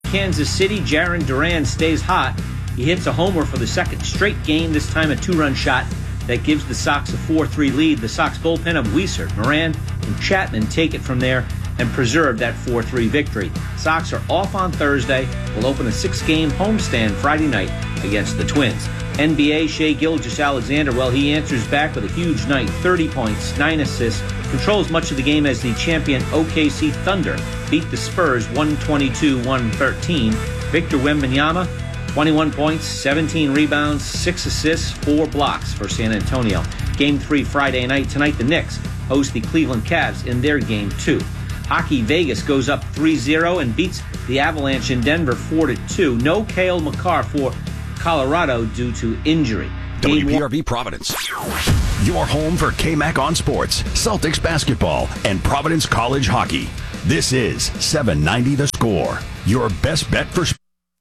Kansas City. Jarren Duran stays hot. He hits a homer for the second straight game, this time a two-run shot that gives the Sox a 4-3 lead. The Sox bullpen of Weeser, Moran, and Chapman take it from there and preserve that 4-3 victory. Sox are off on Thursday. Will open a 6-game homestand Friday night against the Twins. NBA, Shai Gilgeous-Alexander, well, he answers back with a huge night. 30 points, 9 assists, controls much of the game as the champion OKC Thunder beat the Spurs 122-113. Victor Wembanyama, 21 points, 17 rebounds, 6 assists, 4 blocks for San Antonio. Game 3 Friday night. Tonight, the Knicks host the Cleveland Cavs in their Game 2. Hockey, Vegas goes up 3-0 and beats the Avalanche in Denver 4-2. No Cale Makar for Colorado due to injury. WPRV Providence. Your home for KMAC on sports, Celtics basketball, and Providence College hockey. This is 790 The Score. Your best bet for sports.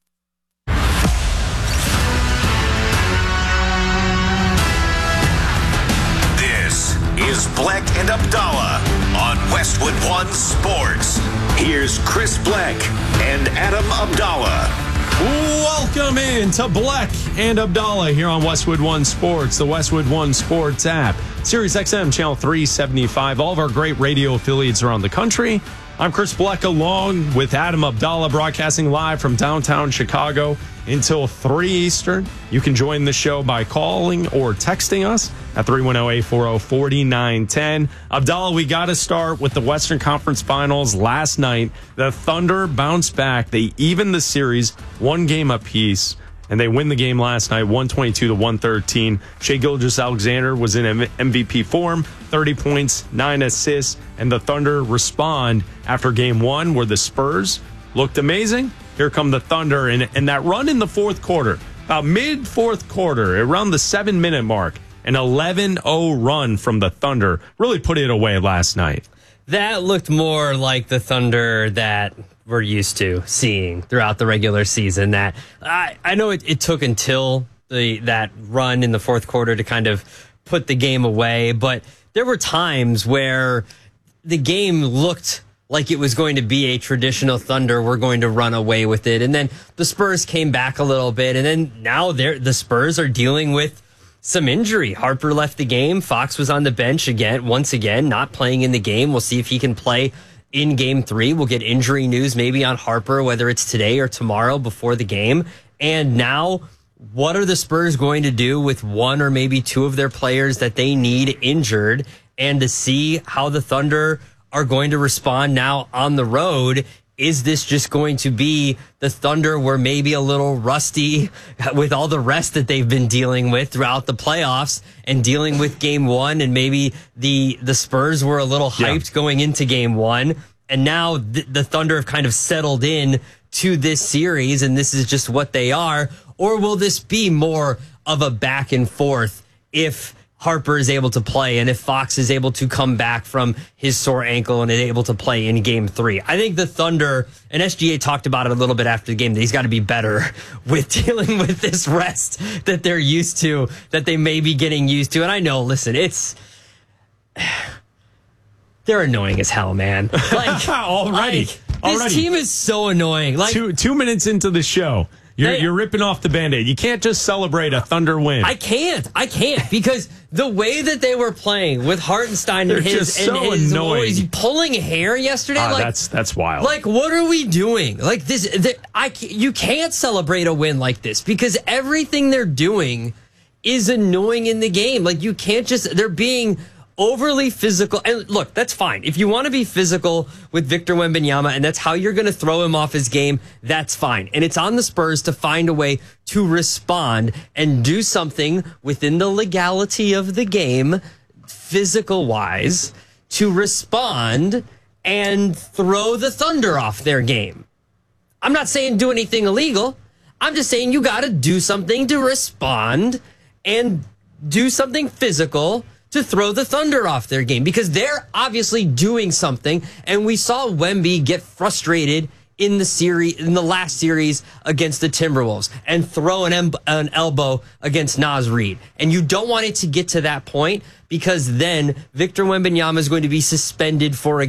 This is Black and Abdallah on Westwood One Sports. Here's Chris Black and Adam Abdallah. Welcome in to Black and Abdallah here on Westwood One Sports, the Westwood One Sports app, Sirius XM Channel 375. All of our great radio affiliates around the country. I'm Chris Black along with Adam Abdallah, broadcasting live from downtown Chicago until 3 Eastern. You can join the show by calling or texting us at 310-840-4910. Abdallah, we got to start with the Western Conference Finals last night. The Thunder bounced back. They evened the series, 1 game apiece, and they win the game last night, 122-113. Shai Gilgeous-Alexander was in MVP form, 30 points, 9 assists, and the Thunder respond after game 1 where the Spurs looked amazing. Here come the Thunder, and that run in the fourth quarter, about mid-fourth quarter, around the 7-minute mark, an 11-0 run from the Thunder really put it away last night. That looked more like the Thunder that we're used to seeing throughout the regular season. That I know it took until that run in the fourth quarter to kind of put the game away, but there were times where the game looked like it was going to be a traditional Thunder. We're going to run away with it. And then the Spurs came back a little bit. And then now the Spurs are dealing with some injury. Harper left the game. Fox was on the bench once again, not playing in the game. We'll see if he can play in game 3. We'll get injury news maybe on Harper, whether it's today or tomorrow before the game. And now, what are the Spurs going to do with 1 or maybe 2 of their players that they need injured? And to see how the Thunder are going to respond now on the road. Is this just going to be the Thunder were maybe a little rusty with all the rest that they've been dealing with throughout the playoffs and dealing with game 1, and maybe the Spurs were a little hyped going into game 1, and now the Thunder have kind of settled in to this series and this is just what they are? Or will this be more of a back and forth if Harper is able to play and if Fox is able to come back from his sore ankle and is able to play in game 3? I think the Thunder, and SGA talked about it a little bit after the game, that he's got to be better with dealing with this rest that they're used to, that they may be getting used to. And I know, listen, they're annoying as hell, man. Like, Already. This team is so annoying. Like 2 minutes into the show. You're ripping off the Band-Aid. You can't just celebrate a Thunder win. I can't because the way that they were playing with Hartenstein and his annoying. Was he pulling hair yesterday? That's wild. Like, what are we doing? Like this, you can't celebrate a win like this because everything they're doing is annoying in the game. Like, you can't they're being overly physical. And look, that's fine. If you want to be physical with Victor Wembanyama and that's how you're going to throw him off his game, that's fine. And it's on the Spurs to find a way to respond and do something within the legality of the game, physical-wise, to respond and throw the Thunder off their game. I'm not saying do anything illegal. I'm just saying you got to do something to respond and do something physical to throw the Thunder off their game because they're obviously doing something. And we saw Wemby get frustrated in the last series against the Timberwolves and throw an elbow against Naz Reid. And you don't want it to get to that point because then Victor Wembanyama is going to be suspended for a game.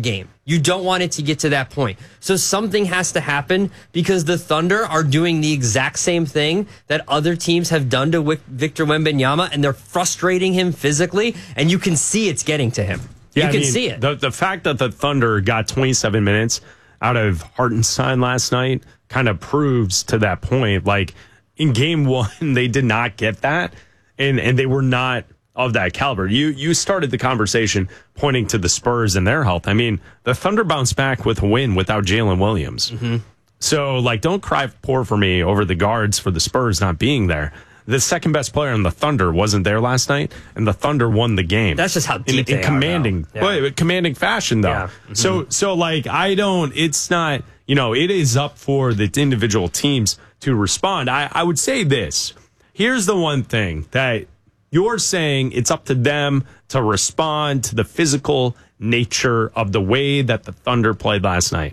You don't want it to get to that point. So something has to happen because the Thunder are doing the exact same thing that other teams have done to Victor Wembanyama, and they're frustrating him physically, and you can see it's getting to him. Yeah, you can see it. The fact that the Thunder got 27 minutes out of Hartenstein last night kind of proves to that point. Like, in game one, they did not get that, and they were not of that caliber. You started the conversation pointing to the Spurs and their health. I mean, the Thunder bounced back with a win without Jalen Williams. Mm-hmm. So, like, don't cry poor for me over the guards for the Spurs not being there. The second best player on the Thunder wasn't there last night, and the Thunder won the game. That's just how deep in commanding, commanding fashion, though. Yeah. Mm-hmm. So like, it's not, it is up for the individual teams to respond. I would say this. Here's the one thing that you're saying: it's up to them to respond to the physical nature of the way that the Thunder played last night.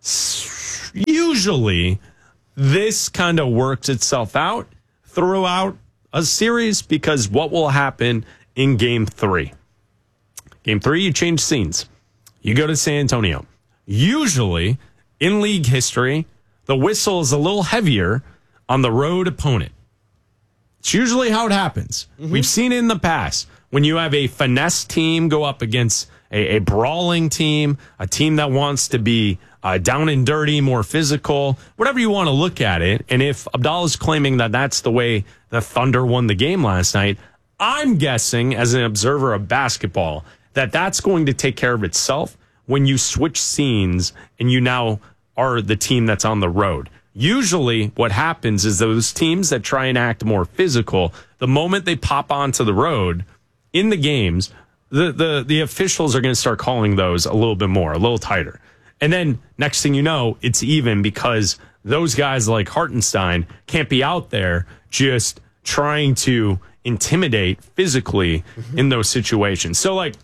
Usually, this kind of works itself out throughout a series, because what will happen in game 3? Game 3, you change scenes. You go to San Antonio. Usually, in league history, the whistle is a little heavier on the road opponent. It's usually how it happens. Mm-hmm. We've seen it in the past. When you have a finesse team go up against a brawling team, a team that wants to be down and dirty, more physical, whatever you want to look at it. And if Abdallah's claiming that that's the way the Thunder won the game last night, I'm guessing, as an observer of basketball, that that's going to take care of itself when you switch scenes and you now are the team that's on the road. Usually what happens is those teams that try and act more physical, the moment they pop onto the road in the games, the officials are going to start calling those a little bit more, a little tighter. And then next thing you know, it's even, because those guys like Hartenstein can't be out there just trying to intimidate physically in those situations. So, like,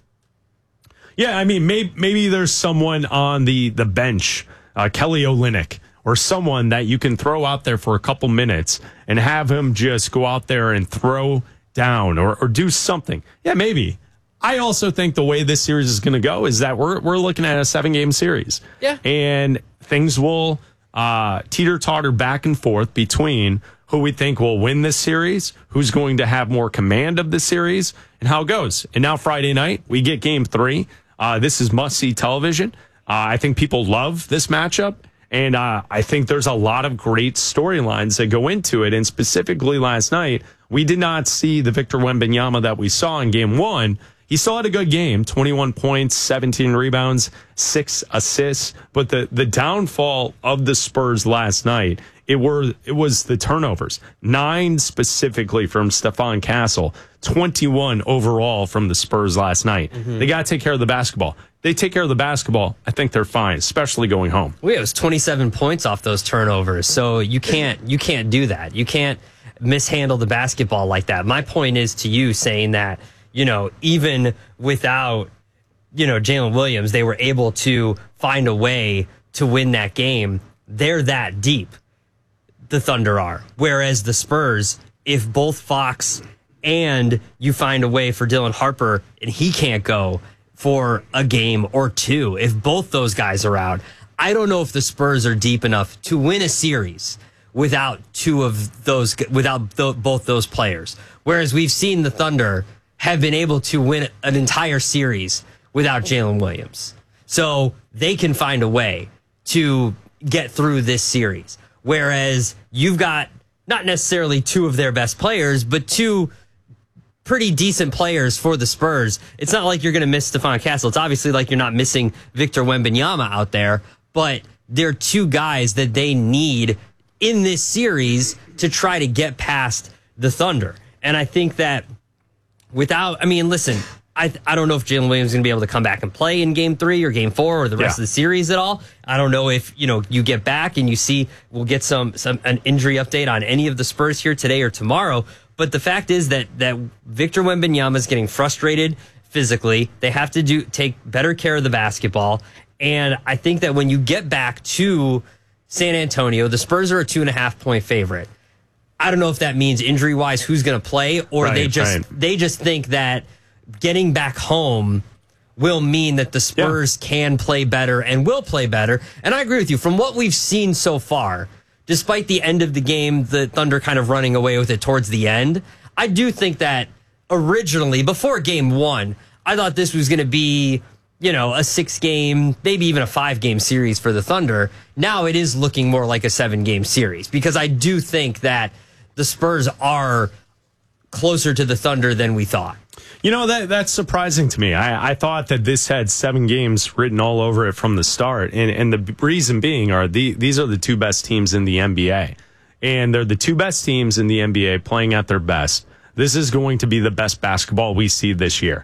yeah, I mean, maybe there's someone on the bench, Kelly Olynyk, or someone that you can throw out there for a couple minutes and have him just go out there and throw down or do something. Yeah, maybe. I also think the way this series is going to go is that we're looking at a 7-game series. Yeah. And things will teeter-totter back and forth between who we think will win this series, who's going to have more command of the series, and how it goes. And now Friday night, we get game 3. This is must-see television. I think people love this matchup. And I think there's a lot of great storylines that go into it. And specifically last night, we did not see the Victor Wembanyama that we saw in game 1. He still had a good game, 21 points, 17 rebounds, 6 assists. But the downfall of the Spurs last night, it was the turnovers. 9 specifically from Stephon Castle, 21 overall from the Spurs last night. Mm-hmm. They got to take care of the basketball. They take care of the basketball, I think they're fine, especially going home. Well, it was 27 points off those turnovers, so you can't do that. You can't mishandle the basketball like that. My point is to you saying that, even without, Jalen Williams, they were able to find a way to win that game. They're that deep, the Thunder are. Whereas the Spurs, if both Fox and you find a way for Dylan Harper and he can't go for a game or 2, if both those guys are out, I don't know if the Spurs are deep enough to win a series without both those players. Whereas we've seen the Thunder have been able to win an entire series without Jalen Williams. So they can find a way to get through this series. Whereas you've got not necessarily 2 of their best players, but 2 pretty decent players for the Spurs. It's not like you're going to miss Stephon Castle. It's obviously like you're not missing Victor Wembanyama out there, but they're 2 guys that they need in this series to try to get past the Thunder. And I think that listen, I don't know if Jalen Williams is going to be able to come back and play in game 3 or game 4 or the rest of the series at all. I don't know if, you get back and you see, we'll get an injury update on any of the Spurs here today or tomorrow. But the fact is that Victor Wembanyama is getting frustrated physically. They have to take better care of the basketball. And I think that when you get back to San Antonio, the Spurs are a 2.5-point favorite. I don't know if that means injury-wise who's going to play, or they just think that getting back home will mean that the Spurs can play better and will play better. And I agree with you. From what we've seen so far, despite the end of the game, the Thunder kind of running away with it towards the end, I do think that originally, before game 1, I thought this was going to be, a 6-game, maybe even a 5-game series for the Thunder. Now it is looking more like a 7-game series because I do think that the Spurs are closer to the Thunder than we thought. That's surprising to me. I thought that this had 7 games written all over it from the start. And the reason being these are the 2 best teams in the NBA. And they're the 2 best teams in the NBA playing at their best. This is going to be the best basketball we see this year.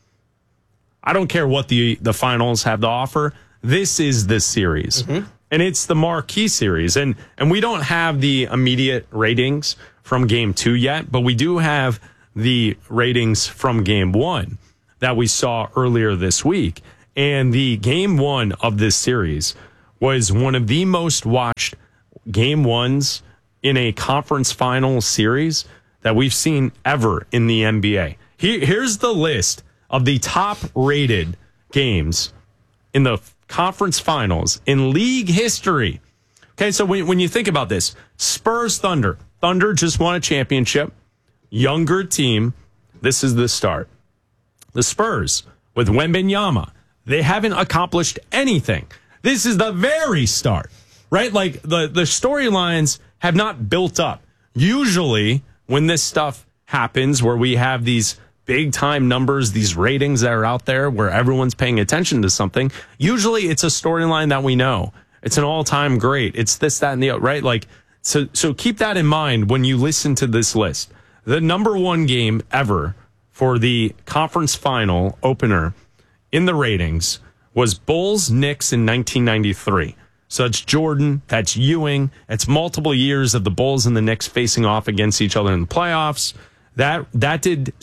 I don't care what the finals have to offer. This is the series. Mm-hmm. And it's the marquee series. And we don't have the immediate ratings from game 2 yet, but we do have the ratings from game 1 that we saw earlier this week. And the game 1 of this series was one of the most watched game 1s in a conference final series that we've seen ever in the NBA. Here's the list of the top rated games in the conference finals in league history. Okay, so when you think about this, Spurs Thunder just won a championship. Younger team, this is the start. The Spurs with Wembanyama, they haven't accomplished anything. This is the very start, right? Like the storylines have not built up. Usually when this stuff happens where we have these big time numbers, these ratings that are out there where everyone's paying attention to something, usually it's a storyline that we know. It's an all-time great. It's this, that, and the other, right? Like, so keep that in mind when you listen to this list. The number 1 game ever for the conference final opener in the ratings was Bulls-Knicks in 1993. So it's Jordan, that's Ewing, it's multiple years of the Bulls and the Knicks facing off against each other in the playoffs. That did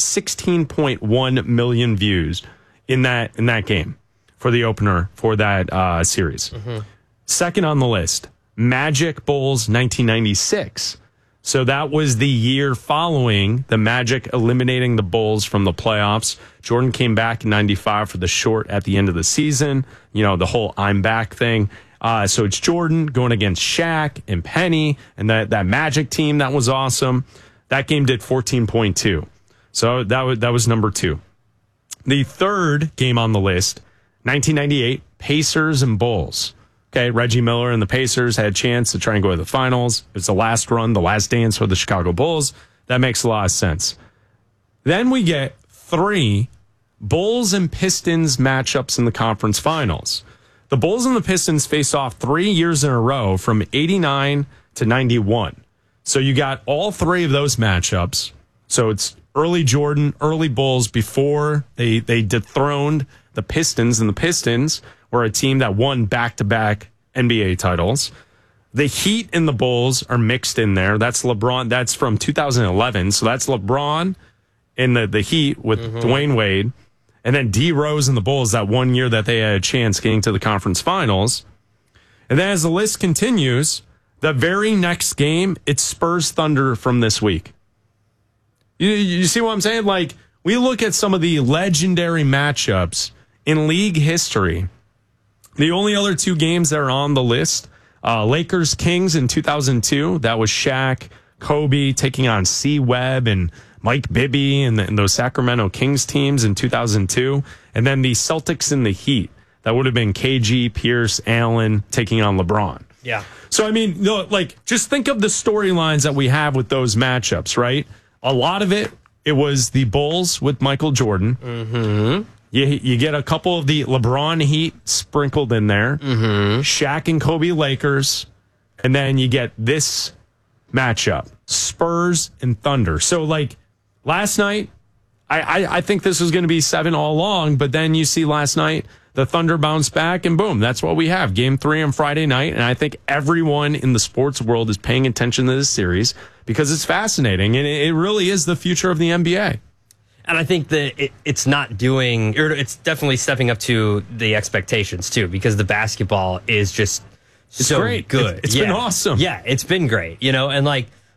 16.1 million views in that game for the opener for that series. Mm-hmm. Second on the list, Magic Bulls 1996. So that was the year following the Magic eliminating the Bulls from the playoffs. Jordan came back in 95 for the short at the end of the season. The whole I'm back thing. So it's Jordan going against Shaq and Penny and that Magic team. That was awesome. That game did 14.2. So that was number 2. The third game on the list, 1998, Pacers and Bulls. Okay, Reggie Miller and the Pacers had a chance to try and go to the finals. It's the last run, the last dance for the Chicago Bulls. That makes a lot of sense. Then we get 3 Bulls and Pistons matchups in the conference finals. The Bulls and the Pistons faced off 3 years in a row from 89 to 91. So you got all 3 of those matchups. So it's early Jordan, early Bulls before they dethroned the Pistons, and the Pistons were a team that won back-to-back NBA titles. The Heat and the Bulls are mixed in there. That's LeBron. That's from 2011. So that's LeBron in the Heat with Dwayne Wade. And then D Rose and the Bulls that 1 year that they had a chance getting to the conference finals. And then as the list continues, the very next game, it's Spurs Thunder from this week. You see what I'm saying? Like, we look at some of the legendary matchups in league history. The only other 2 games that are on the list, Lakers Kings in 2002. That was Shaq, Kobe taking on C. Webb and Mike Bibby and those Sacramento Kings teams in 2002. And then the Celtics and the Heat. That would have been KG, Pierce, Allen taking on LeBron. Yeah. So, I mean, just think of the storylines that we have with those matchups, right? A lot of it was the Bulls with Michael Jordan. Mm-hmm. You get a couple of the LeBron Heat sprinkled in there. Mm-hmm. Shaq and Kobe Lakers. And then you get this matchup, Spurs and Thunder. So, last night, I think this was going to be 7 all along, but then you see last night, the Thunder bounced back, and boom, that's what we have. Game 3 on Friday night, and I think everyone in the sports world is paying attention to this series because it's fascinating, and it really is the future of the NBA. And I think that it's definitely stepping up to the expectations, too, because the basketball is just so great. good. It's been awesome. Yeah, it's been great, and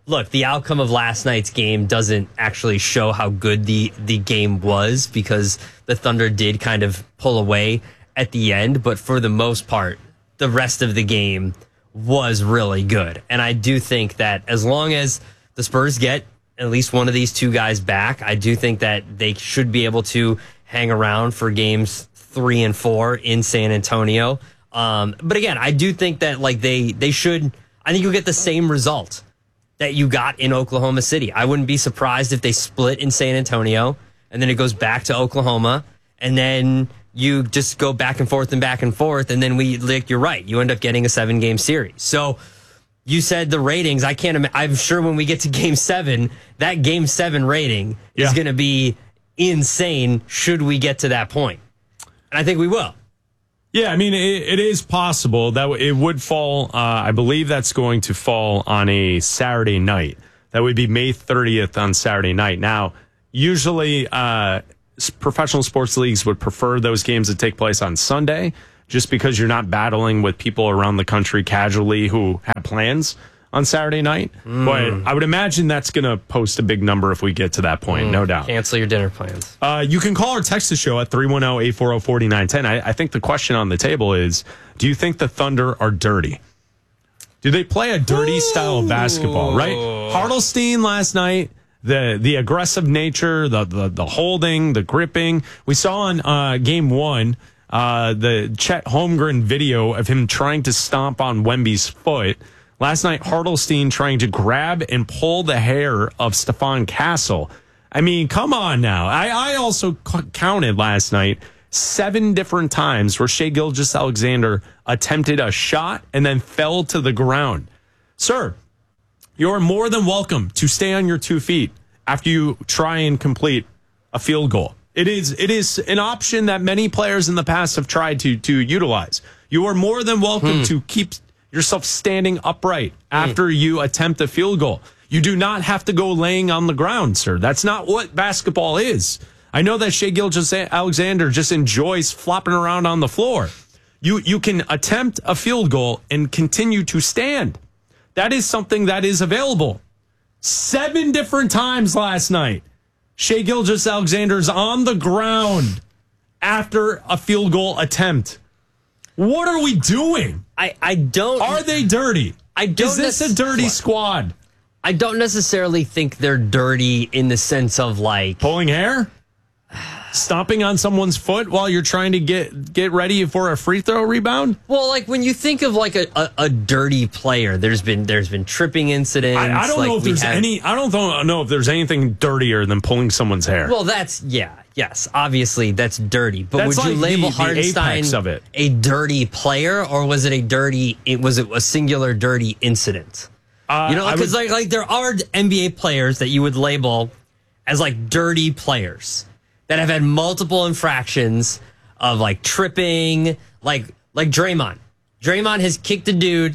look, the outcome of last night's game doesn't actually show how good the game was because the Thunder did kind of pull away at the end. But for the most part, the rest of the game was really good. And I do think that as long as the Spurs get at least one of these two guys back, I do think that they should be able to hang around for games 3 and 4 in San Antonio. But again, I do think that like they should. I think you'll get the same result that you got in Oklahoma City. I wouldn't be surprised if they split in San Antonio and then it goes back to Oklahoma and then you just go back and forth, and then you're right. You end up getting a 7-game series. So you said the ratings. I'm sure when we get to Game 7, that Game 7 rating is going to be insane. Should we get to that point, and I think we will. Yeah, I mean, it is possible that it would fall. I believe that's going to fall on a Saturday night. That would be May 30th on Saturday night. Now, usually professional sports leagues would prefer those games to take place on Sunday just because you're not battling with people around the country casually who have plans on Saturday night. But I would imagine that's going to post a big number if we get to that point, no doubt. Cancel your dinner plans. You can call or text the show at 310-840-4910. I think the question on the table is, do you think the Thunder are dirty? Do they play a dirty style of basketball, right? Hartenstein last night, the aggressive nature, the holding, the gripping. We saw on Game 1 the Chet Holmgren video of him trying to stomp on Wemby's foot. Last night, Hartenstein trying to grab and pull the hair of Stephon Castle. I mean, come on now. I also counted last night 7 different times where Shai Gilgeous-Alexander attempted a shot and then fell to the ground. Sir, you're more than welcome to stay on your 2 feet after you try and complete a field goal. It is an option that many players in the past have tried to utilize. You are more than welcome to keep yourself standing upright after you attempt a field goal. You do not have to go laying on the ground, sir. That's not what basketball is. I know that Shai Gilgeous-Alexander just enjoys flopping around on the floor. You can attempt a field goal and continue to stand. That is something that is available. 7 different times last night, Shai Gilgeous-Alexander's on the ground after a field goal attempt. What are we doing? I don't. Are they dirty? Is this a dirty squad? I don't necessarily think they're dirty in the sense of like pulling hair, stomping on someone's foot while you're trying to get ready for a free throw rebound. Well, like when you think of like a dirty player, there's been tripping incidents. I don't know if there's any. I don't know if there's anything dirtier than pulling someone's hair. Well, yes, obviously that's dirty. But would you label Hartenstein a dirty player, or was it a singular dirty incident? Because like there are NBA players that you would label as like dirty players that have had multiple infractions of like tripping, like Draymond. Draymond has kicked a dude,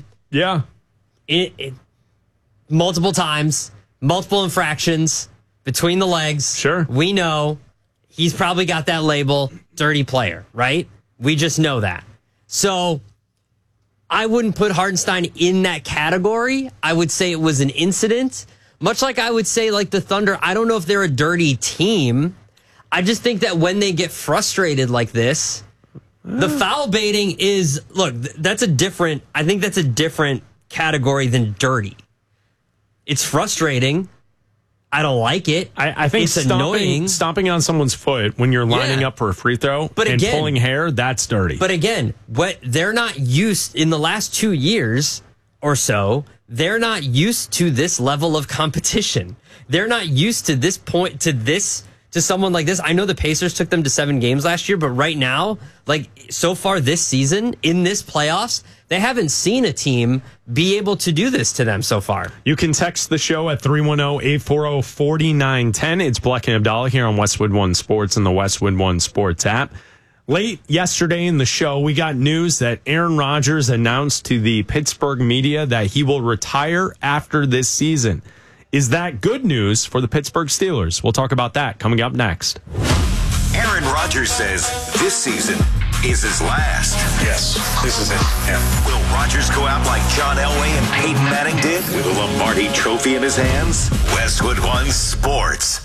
multiple times, multiple infractions between the legs. Sure, we know. He's probably got that label, dirty player, right? We just know that. So I wouldn't put Hartenstein in that category. I would say it was an incident. Much like I would say like the Thunder, I don't know if they're a dirty team. I just think that when they get frustrated like this, the foul baiting is, look, I think that's a different category than dirty. It's frustrating. I don't like it. I think it's annoying. Stomping on someone's foot when you're lining up for a free throw and pulling hair, that's dirty. But again, what they're not used in the last 2 years or so, they're not used to this level of competition. They're not used to this point, to someone like this. I know the Pacers took them to 7 games last year, but right now, like so far this season, in this playoffs, they haven't seen a team be able to do this to them so far. You can text the show at 310-840-4910. It's Bleck and Abdallah here on Westwood One Sports and the Westwood One Sports app. Late yesterday in the show, we got news that Aaron Rodgers announced to the Pittsburgh media that he will retire after this season. Is that good news for the Pittsburgh Steelers? We'll talk about that coming up next. Aaron Rodgers says this season is his last. Yes, this is it. Yeah. Will Rodgers go out like John Elway and Peyton Manning did with a Lombardi trophy in his hands? Westwood One Sports.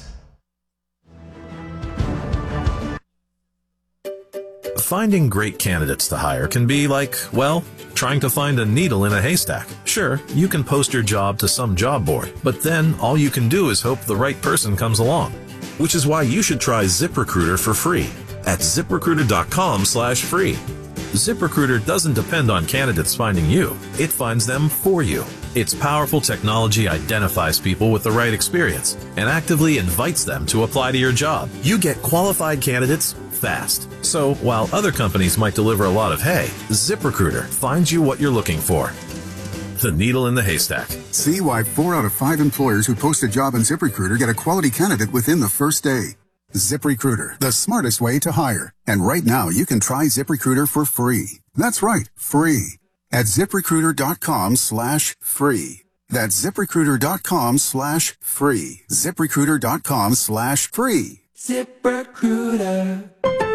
Finding great candidates to hire can be like, well, trying to find a needle in a haystack. Sure, you can post your job to some job board, but then all you can do is hope the right person comes along. Which is why you should try ZipRecruiter for free at ZipRecruiter.com/free. ZipRecruiter doesn't depend on candidates finding you. It finds them for you. Its powerful technology identifies people with the right experience and actively invites them to apply to your job. You get qualified candidates fast. So while other companies might deliver a lot of hay, ZipRecruiter finds you what you're looking for. The needle in the haystack. See why 4 out of 5 employers who post a job on ZipRecruiter get a quality candidate within the first day. ZipRecruiter, the smartest way to hire. And right now, you can try ZipRecruiter for free. That's right, free. At ZipRecruiter.com/free. That's ZipRecruiter.com/free. ZipRecruiter.com/free. ZipRecruiter.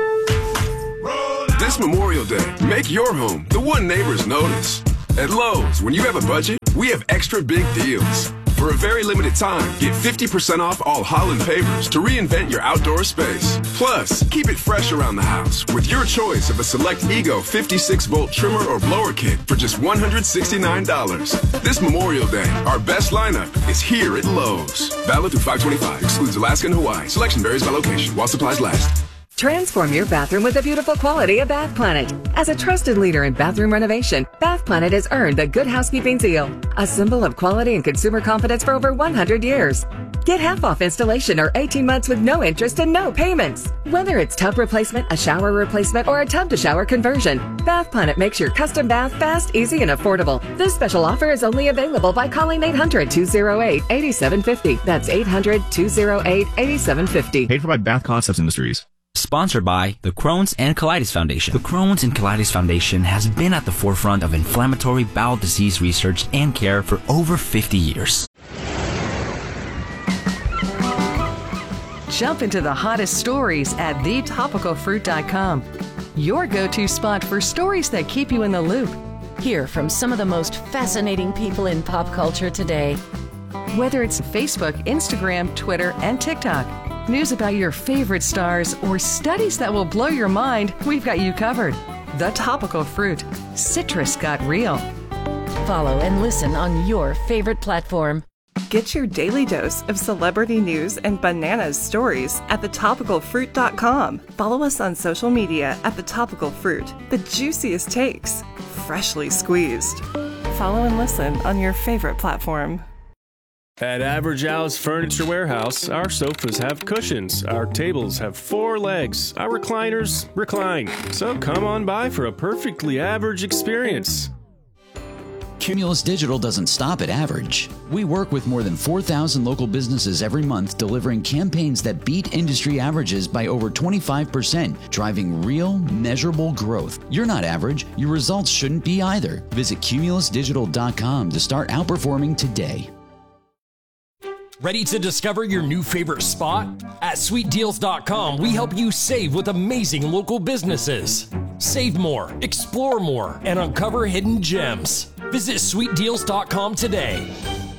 This Memorial Day, make your home the one neighbors notice. At Lowe's, when you have a budget, we have extra big deals. For a very limited time, get 50% off all Holland pavers to reinvent your outdoor space. Plus, keep it fresh around the house with your choice of a select Ego 56-volt trimmer or blower kit for just $169. This Memorial Day, our best lineup is here at Lowe's. Valid through 5/25. Excludes Alaska and Hawaii. Selection varies by location while supplies last. Transform your bathroom with the beautiful quality of Bath Planet. As a trusted leader in bathroom renovation, Bath Planet has earned the Good Housekeeping seal, a symbol of quality and consumer confidence for over 100 years. Get half off installation or 18 months with no interest and no payments. Whether it's tub replacement, a shower replacement, or a tub-to-shower conversion, Bath Planet makes your custom bath fast, easy, and affordable. This special offer is only available by calling 800-208-8750. That's 800-208-8750. Paid for by Bath Concepts Industries. Sponsored by the Crohn's and Colitis Foundation. The Crohn's and Colitis Foundation has been at the forefront of inflammatory bowel disease research and care for over 50 years. Jump into the hottest stories at thetopicalfruit.com. Your go-to spot for stories that keep you in the loop. Hear from some of the most fascinating people in pop culture today. Whether it's Facebook, Instagram, Twitter, and TikTok. News about your favorite stars or studies that will blow your mind, we've got you covered. The Topical Fruit. Citrus got real. Follow and listen on your favorite platform. Get your daily dose of celebrity news and bananas stories at thetopicalfruit.com. Follow us on social media at The Topical Fruit. The juiciest takes, freshly squeezed. Follow and listen on your favorite platform. At Average Al's Furniture Warehouse, our sofas have cushions, our tables have 4 legs, our recliners recline. So come on by for a perfectly average experience. Cumulus Digital doesn't stop at average. We work with more than 4,000 local businesses every month, delivering campaigns that beat industry averages by over 25%, driving real, measurable growth. You're not average. Your results shouldn't be either. Visit cumulusdigital.com to start outperforming today. Ready to discover your new favorite spot? At SweetDeals.com, we help you save with amazing local businesses. Save more, explore more, and uncover hidden gems. Visit SweetDeals.com today.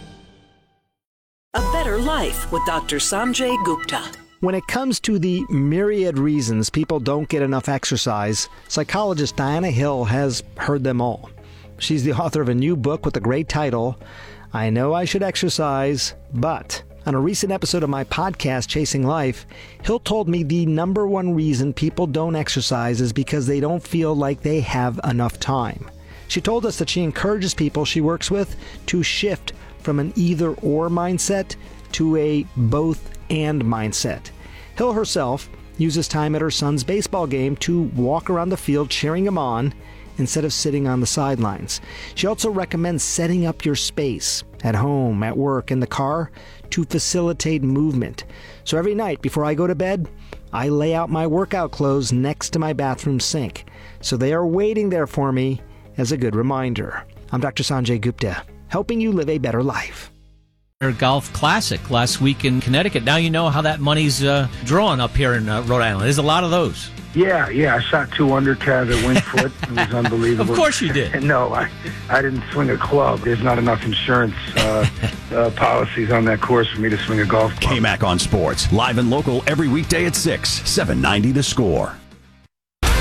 A Better Life with Dr. Sanjay Gupta. When it comes to the myriad reasons people don't get enough exercise, psychologist Diana Hill has heard them all. She's the author of a new book with a great title, I Know I Should Exercise, But. On a recent episode of my podcast, Chasing Life, Hill told me the number one reason people don't exercise is because they don't feel like they have enough time. She told us that she encourages people she works with to shift from an either-or mindset to a both-and mindset. Hill herself uses time at her son's baseball game to walk around the field cheering him on instead of sitting on the sidelines. She also recommends setting up your space at home, at work, in the car to facilitate movement. So every night before I go to bed, I lay out my workout clothes next to my bathroom sink. So they are waiting there for me as a good reminder. I'm Dr. Sanjay Gupta, helping you live a better life. Golf Classic last week in Connecticut. Now you know how that money's drawn up here in Rhode Island. There's a lot of those. Yeah, I shot 2 under, Kev, at Wingfoot. It was unbelievable. Of course you did. No, I didn't swing a club. There's not enough insurance policies on that course for me to swing a golf club. KMAC on Sports, live and local every weekday at 6, 790 The Score.